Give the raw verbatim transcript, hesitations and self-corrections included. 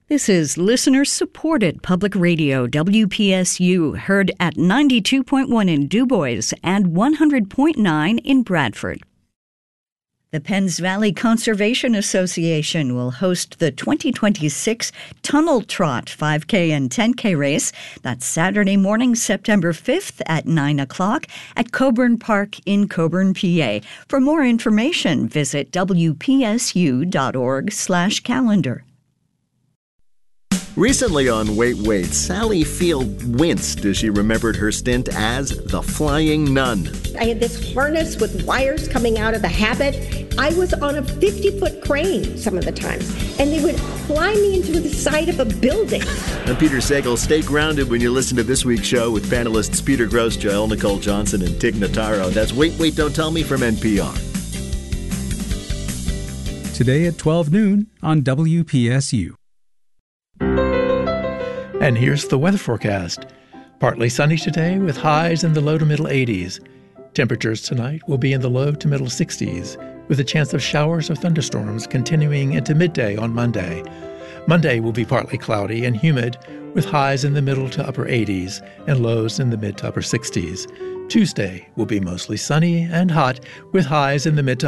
This is listener-supported public radio, W P S U, heard at ninety-two point one in DuBois and one hundred point nine in Bradford. The Penns Valley Conservation Association will host the twenty twenty-six Tunnel Trot five K and ten K race. That's Saturday morning, September fifth at nine o'clock at Coburn Park in Coburn, P A. For more information, visit W P S U dot org slash calendar. Recently on Wait, Wait, Sally Field winced as she remembered her stint as the Flying Nun. I had this harness with wires coming out of the habit. I was on a fifty-foot crane some of the times, and they would fly me into the side of a building. I'm Peter Sagal. Stay grounded when you listen to this week's show with panelists Peter Grosz, Jael Nicole Johnson, and Tig Notaro. That's Wait, Wait, Don't Tell Me from N P R. Today at twelve noon on W P S U. And here's the weather forecast. Partly sunny today with highs in the low to middle eighties. Temperatures tonight will be in the low to middle sixties, with a chance of showers or thunderstorms continuing into midday on Monday. Monday will be partly cloudy and humid, with highs in the middle to upper eighties and lows in the mid to upper sixties. Tuesday will be mostly sunny and hot, with highs in the mid to